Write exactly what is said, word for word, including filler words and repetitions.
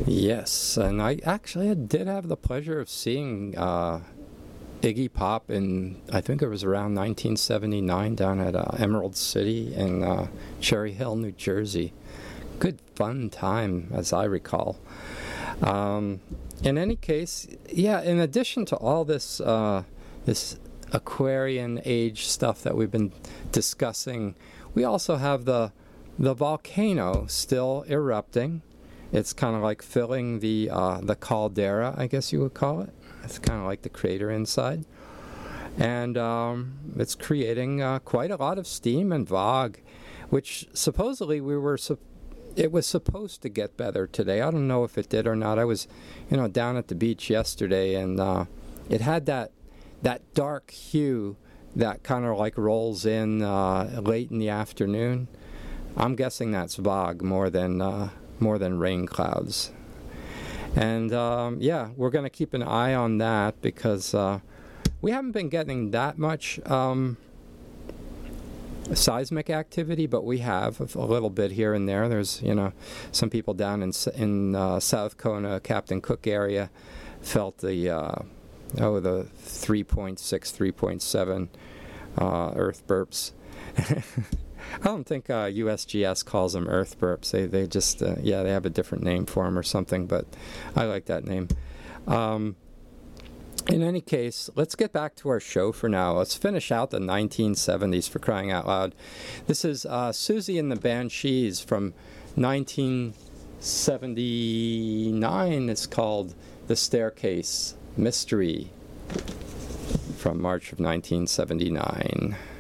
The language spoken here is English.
Yes, and I actually did have the pleasure of seeing uh, Iggy Pop in, I think it was around nineteen seventy-nine, down at uh, Emerald City in uh, Cherry Hill, New Jersey. Good fun time, as I recall. Um, in any case, yeah, in addition to all this, uh, this Aquarian age stuff that we've been discussing, we also have the, the volcano still erupting. It's kind of like filling the uh, the caldera, I guess you would call it. It's kind of like the crater inside. And um, it's creating uh, quite a lot of steam and fog, which supposedly we were, su- it was supposed to get better today. I don't know if it did or not. I was, you know, down at the beach yesterday, and uh, it had that, that dark hue that kind of like rolls in uh, late in the afternoon. I'm guessing that's fog more than... Uh, more than rain clouds. And um, yeah, we're going to keep an eye on that because uh, we haven't been getting that much um, seismic activity, but we have a little bit here and there. There's, you know, some people down in in uh, South Kona, Captain Cook area felt the, uh, oh, the three point six, three point seven uh, earth burps. I don't think uh, U S G S calls them earth burps. They they just, uh, yeah, they have a different name for them or something, but I like that name. Um, in any case, let's get back to our show for now. Let's finish out the nineteen seventies, for crying out loud. This is uh, Susie and the Banshees from nineteen seventy-nine. It's called The Staircase Mystery from March of nineteen seventy-nine.